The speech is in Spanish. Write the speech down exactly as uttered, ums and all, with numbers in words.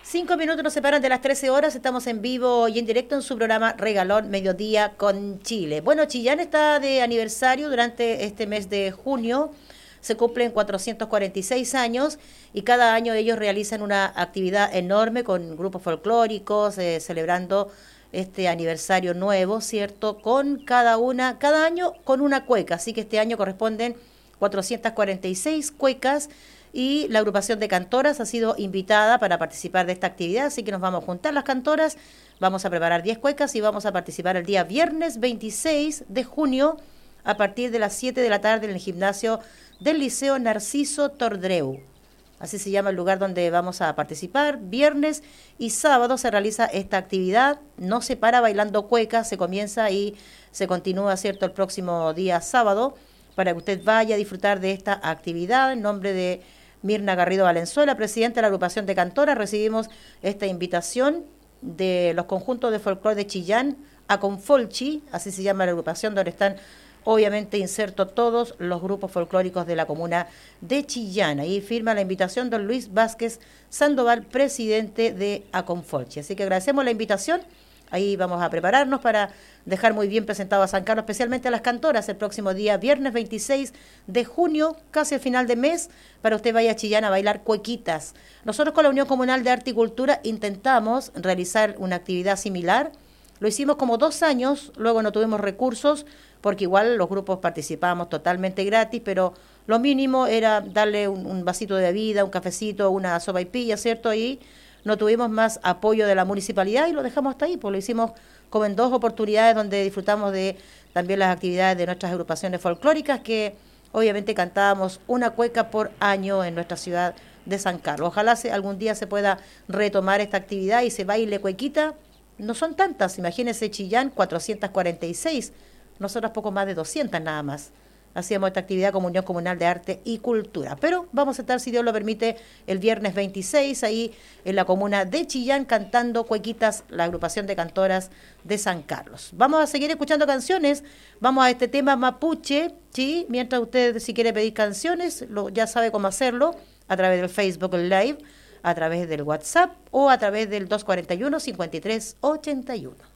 Cinco minutos nos separan de las trece horas, estamos en vivo y en directo en su programa Regalón Mediodía con Chile. Bueno, Chillán está de aniversario durante este mes de junio, se cumplen cuatrocientos cuarenta y seis años y cada año ellos realizan una actividad enorme con grupos folclóricos, eh, celebrando este aniversario nuevo, ¿cierto? Con cada una, cada año con una cueca, así que este año corresponden cuatrocientas cuarenta y seis cuecas. Y la agrupación de cantoras ha sido invitada para participar de esta actividad, así que nos vamos a juntar las cantoras, vamos a preparar diez cuecas y vamos a participar el día viernes veintiséis de junio a partir de las siete de la tarde en el gimnasio del Liceo Narciso Tordreu. Así se llama el lugar donde vamos a participar. Viernes y sábado se realiza esta actividad, no se para bailando cuecas, se comienza y se continúa, ¿cierto?, el próximo día sábado, para que usted vaya a disfrutar de esta actividad. En nombre de Mirna Garrido Valenzuela, presidenta de la agrupación de cantoras, recibimos esta invitación de los conjuntos de folclore de Chillán, Aconfolchi, así se llama la agrupación, donde están obviamente insertos todos los grupos folclóricos de la comuna de Chillán. Ahí firma la invitación don Luis Vázquez Sandoval, presidente de Aconfolchi. Así que agradecemos la invitación. Ahí vamos a prepararnos para dejar muy bien presentado a San Carlos, especialmente a las cantoras, el próximo día, viernes veintiséis de junio, casi al final de mes, para usted vaya a Chillán a bailar cuequitas. Nosotros con la Unión Comunal de Arte y Cultura intentamos realizar una actividad similar. Lo hicimos como dos años, luego no tuvimos recursos, porque igual los grupos participábamos totalmente gratis, pero lo mínimo era darle un, un vasito de bebida, un cafecito, una sopaipilla, ¿cierto? Y no tuvimos más apoyo de la municipalidad y lo dejamos hasta ahí, pues lo hicimos como en dos oportunidades donde disfrutamos de también las actividades de nuestras agrupaciones folclóricas, que obviamente cantábamos una cueca por año en nuestra ciudad de San Carlos. Ojalá se, algún día se pueda retomar esta actividad y se baile cuequita. No son tantas, imagínense Chillán, cuatrocientas cuarenta y seis, nosotros poco más de doscientas nada más. Hacíamos esta actividad como Unión Comunal de Arte y Cultura. Pero vamos a estar, si Dios lo permite, el viernes veintiséis ahí en la comuna de Chillán cantando cuequitas, la agrupación de cantoras de San Carlos. Vamos a seguir escuchando canciones. Vamos a este tema mapuche, ¿sí? Mientras usted, si quiere pedir canciones, lo, ya sabe cómo hacerlo, a través del Facebook Live, a través del WhatsApp o a través del dos cuarenta y uno, cincuenta y tres ochenta y uno.